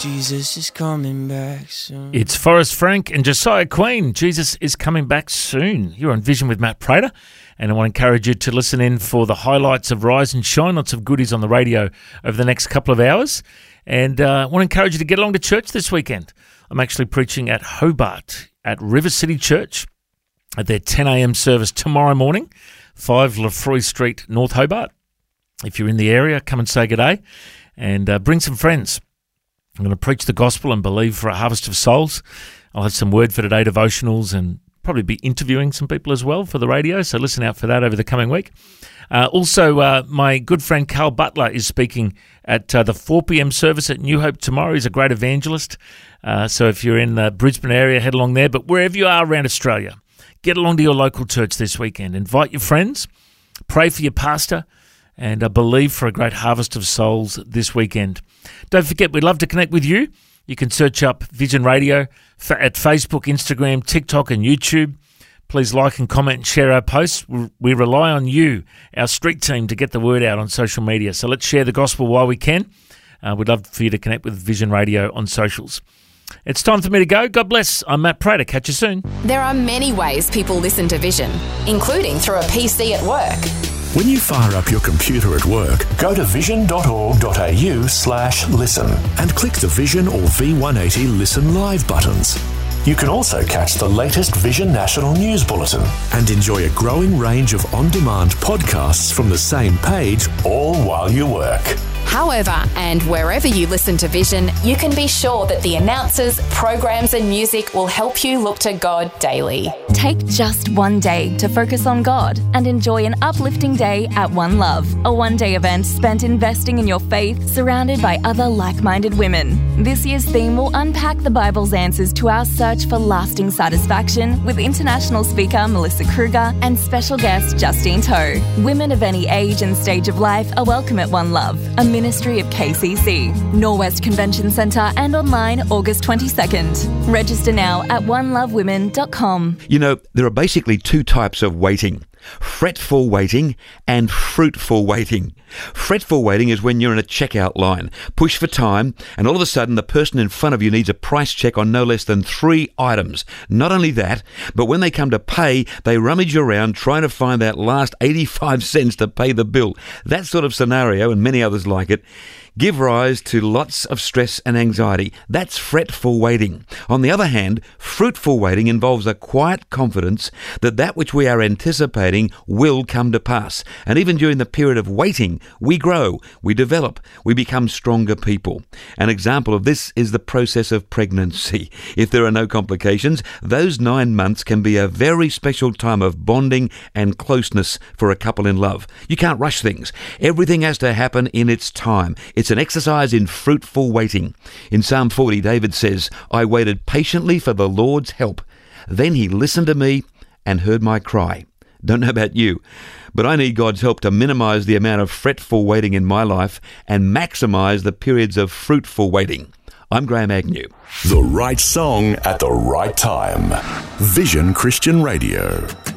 Jesus is coming back soon. It's Forrest Frank and Josiah Queen. Jesus is coming back soon. You're on Vision with Matt Prater, and I want to encourage you to listen in for the highlights of Rise and Shine. Lots of goodies on the radio over the next couple of hours. And I want to encourage you to get along to church this weekend. I'm actually preaching at Hobart at River City Church at their 10 a.m. service tomorrow morning, 5 Lefroy Street, North Hobart. If you're in the area, come and say good day and bring some friends. I'm going to preach the gospel and believe for a harvest of souls. I'll have some word for today devotionals and probably be interviewing some people as well for the radio, so listen out for that over the coming week. Also, my good friend Carl Butler is speaking at the 4 p.m. service at New Hope tomorrow. He's a great evangelist, so if you're in the Brisbane area, head along there. But wherever you are around Australia, get along to your local church this weekend. Invite your friends, pray for your pastor, and I believe for a great harvest of souls this weekend. Don't forget, we'd love to connect with you. You can search up Vision Radio at Facebook, Instagram, TikTok and YouTube. Please like and comment and share our posts. We rely on you, our street team, to get the word out on social media. So let's share the gospel while we can. We'd love for you to connect with Vision Radio on socials. It's time for me to go. God bless. I'm Matt Prater. Catch you soon. There are many ways people listen to Vision, including through a PC at work. When you fire up your computer at work, go to vision.org.au/listen and click the Vision or V180 Listen Live buttons. You can also catch the latest Vision National News Bulletin and enjoy a growing range of on-demand podcasts from the same page, all while you work. However, and wherever you listen to Vision, you can be sure that the announcers, programs and music will help you look to God daily. Take just one day to focus on God and enjoy an uplifting day at One Love, a one-day event spent investing in your faith, surrounded by other like-minded women. This year's theme will unpack the Bible's answers to our search for lasting satisfaction with international speaker Melissa Kruger and special guest Justine Toe. Women of any age and stage of life are welcome at One Love, a ministry of KCC, Norwest Convention Centre, and online August 22nd. Register now at onelovewomen.com. You know, there are basically two types of waiting: fretful waiting and fruitful waiting. Fretful waiting is when you're in a checkout line, push for time, and all of a sudden the person in front of you needs a price check on no less than 3 items. Not only that, but when they come to pay, they rummage around trying to find that last 85 cents to pay the bill. That sort of scenario, and many others like it, give rise to lots of stress and anxiety. That's fretful waiting. On the other hand, fruitful waiting involves a quiet confidence that which we are anticipating will come to pass. And even during the period of waiting, we grow, we develop, we become stronger people. An example of this is the process of pregnancy. If there are no complications, those 9 months can be a very special time of bonding and closeness for a couple in love. You can't rush things. Everything has to happen in its time. It's an exercise in fruitful waiting. In Psalm 40, David says, "I waited patiently for the Lord's help. Then he listened to me and heard my cry." Don't know about you, but I need God's help to minimize the amount of fretful waiting in my life and maximize the periods of fruitful waiting. I'm Graham Agnew. The right song at the right time. Vision Christian Radio.